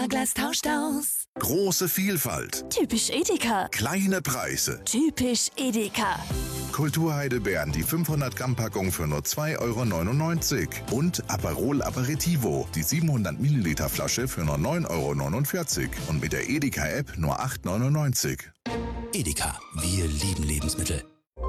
Carglass tauscht aus. Große Vielfalt, Typisch Edeka. kleine Preise. Typisch Edeka. Kulturheidelbeeren, die 500 Gramm Packung für nur 2,99 € und Aperol Aperitivo, die 700 Milliliter Flasche für nur 9,49 € und mit der Edeka-App nur 8,99 €. Edeka, wir lieben Lebensmittel.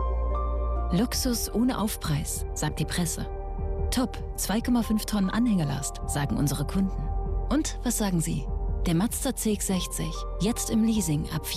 Luxus ohne Aufpreis, sagt die Presse. Top, 2,5 Tonnen Anhängerlast, sagen unsere Kunden. Und was sagen Sie? Der Mazda CX-60, jetzt im Leasing ab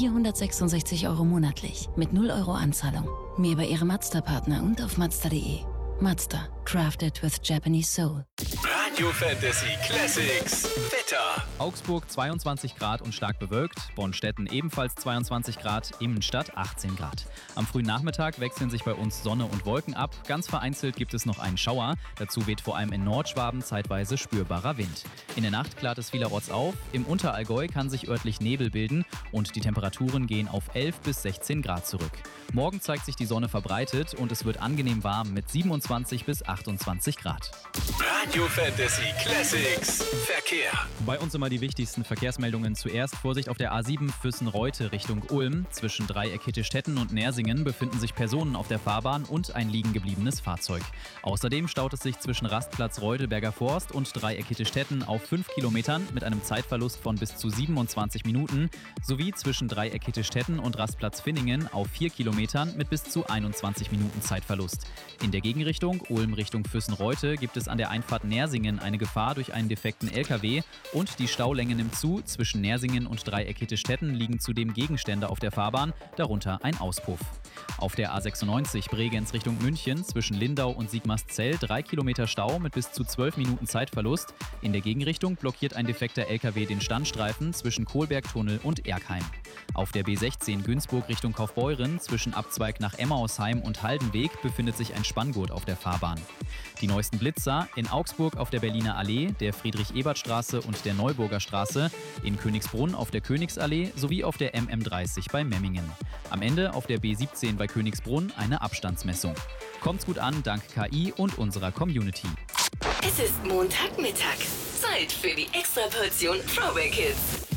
466 € monatlich, mit 0 € Anzahlung. Mehr bei Ihrem Mazda-Partner und auf Mazda.de. Mazda, crafted with Japanese soul. Radio Fantasy Classics. Wetter. Augsburg 22 Grad und stark bewölkt, Bonn-Stetten ebenfalls 22 Grad, Immenstadt 18 Grad. Am frühen Nachmittag wechseln sich bei uns Sonne und Wolken ab, ganz vereinzelt gibt es noch einen Schauer, dazu weht vor allem in Nordschwaben zeitweise spürbarer Wind. In der Nacht klart es vielerorts auf, im Unterallgäu kann sich örtlich Nebel bilden und die Temperaturen gehen auf 11 bis 16 Grad zurück. Morgen zeigt sich die Sonne verbreitet und es wird angenehm warm mit 27 bis 28 Grad. Radio Fantasy Classics. Verkehr. Bei uns immer die wichtigsten Verkehrsmeldungen zuerst. Vorsicht auf der A7 Füssen-Reute Richtung Ulm. Zwischen Dreieck Hittestetten und Nersingen befinden sich Personen auf der Fahrbahn und ein liegen gebliebenes Fahrzeug. Außerdem staut es sich zwischen Rastplatz Reudelberger Forst und Dreieck Hittestetten auf 5 Kilometern mit einem Zeitverlust von bis zu 27 Minuten sowie zwischen Dreieck Hittestetten und Rastplatz Finningen auf 4 Kilometern mit bis zu 21 Minuten Zeitverlust. In der Gegenrichtung Ulm Richtung Füssen-Reute gibt es an der Einfahrt Nersingen eine Gefahr durch einen defekten LKW und die Staulänge nimmt zu. Zwischen Nersingen und Dreieck Hittestetten liegen zudem Gegenstände auf der Fahrbahn, darunter ein Auspuff. Auf der A96 Bregenz Richtung München zwischen Lindau und Sigmaringen 3 Kilometer Stau mit bis zu 12 Minuten Zeitverlust. In der Gegenrichtung blockiert ein defekter LKW den Standstreifen zwischen Kohlbergtunnel und Erkheim. Auf der B16 Günzburg Richtung Kaufbeuren zwischen Abzweig nach Emmausheim und Haldenweg befindet sich ein Spanngurt auf der Fahrbahn. Die neuesten Blitzer in Augsburg auf der Berliner Allee, der Friedrich-Ebert-Straße und der Neuburger Straße, in Königsbrunn auf der Königsallee sowie auf der MM30 bei Memmingen. Am Ende auf der B17 bei Königsbrunn eine Abstandsmessung. Kommt's gut an dank KI und unserer Community. Es ist Montagmittag. Zeit für die Extraportion Throwback Hits.